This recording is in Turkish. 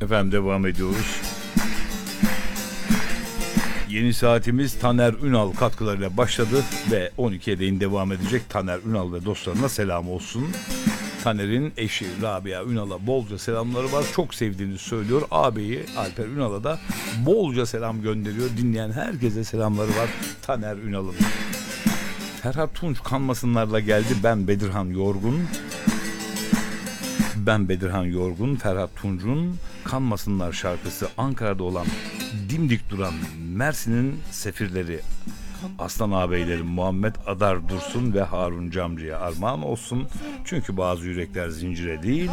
Efendim devam ediyoruz. Yeni saatimiz Taner Ünal katkılarıyla başladı ve 12'ye değin devam edecek. Taner Ünal ve dostlarına selam olsun. Taner'in eşi Rabia Ünal'a bolca selamları var. Çok sevdiğini söylüyor. Ağabeyi Alper Ünal'a da bolca selam gönderiyor. Dinleyen herkese selamları var Taner Ünal'ın. Ferhat Tunç kanmasınlarla geldi. Ben Bedirhan Yorgun. Ferhat Tunç'un Kanmasınlar şarkısı Ankara'da olan dimdik duran Mersin'in sefirleri Aslan ağabeylerim Muhammed Adar Dursun ve Harun Camcı'ya armağan olsun. Çünkü bazı yürekler zincire değil,